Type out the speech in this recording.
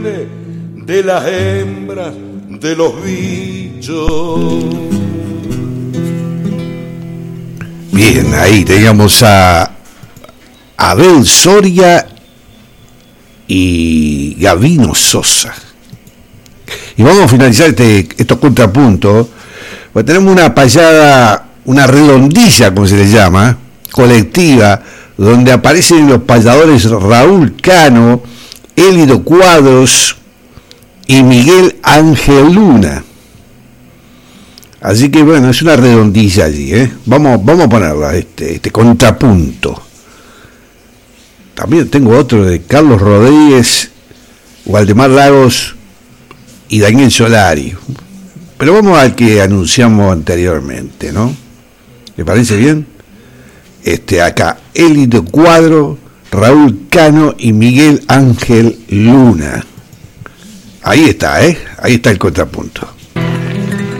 de las hembras de los bichos. Bien, ahí teníamos a Abel Soria y Gabino Sosa. Y vamos a finalizar estos contrapuntos, porque tenemos una payada, una redondilla, como se le llama, colectiva, donde aparecen los payadores Raúl Cano, Élido Cuadros y Miguel Ángel Luna. Así que bueno, es una redondilla allí, ¿eh? Vamos a ponerla, este contrapunto. También tengo otro de Carlos Rodríguez, Waldemar Lagos y Daniel Solari. Pero vamos al que anunciamos anteriormente, ¿no? ¿Le parece bien? Acá, Élido Cuadro, Raúl Cano y Miguel Ángel Luna. Ahí está, ahí está el contrapunto.